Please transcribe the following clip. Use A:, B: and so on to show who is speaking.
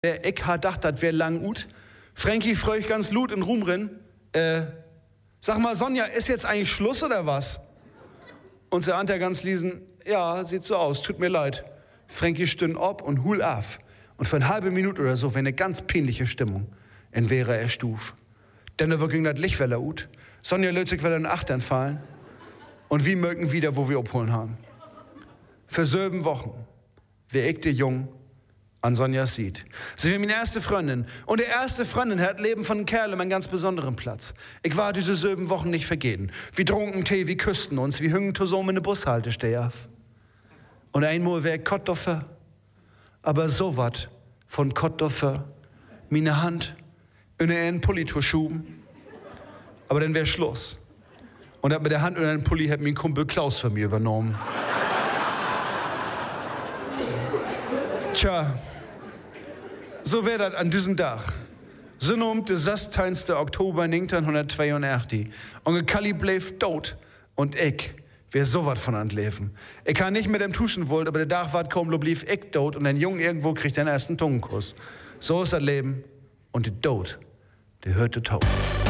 A: Ich ha dacht, das wär lang gut. Frankie fröch ganz lut in Ruhm rin. Sag mal, Sonja, ist jetzt eigentlich Schluss oder was? Und sie ahnt ja ganz liesen, ja, sieht so aus, tut mir leid. Frankie stünn ob und hul af. Und für eine halbe Minute oder so wär eine ganz peinliche Stimmung. En wäre er stuf. Denn er ging das Lichtweller ut. Sonja löt sich wieder in Achtern fallen. Und wie mögen wieder, wo wir abholen haben. Für 7 Wochen wär ich der Jung an Sonjas sieht. Sie war meine erste Freundin. Und die erste Freundin hat Leben von einem Kerl einen ganz besonderen Platz. Ich war diese 7 Wochen nicht vergehen. Wir trunken Tee, wir küssten uns, wir hingen zusammen in eine Bushaltestelle auf. Und einmal wär ich Kott dafür. Aber so wat von Kott dafür. Meine Hand in einen Pulli zu schuben. Aber dann wär Schluss. Und mit der Hand in einen Pulli hat mein Kumpel Klaus von mir übernommen. Tja, so wär dat an diesem Tag. So um den 16. Oktober 1982. Und Kalli bleef tot. Und ich wär so wat von an Leben. Ich kann nicht mit dem tuschen wollt, aber der Tag wart kaum, blieb ich tot. Und ein Jungen irgendwo kriegt den ersten Tungenkuss. So ist das Leben. Und der Tod, der hört den Tod.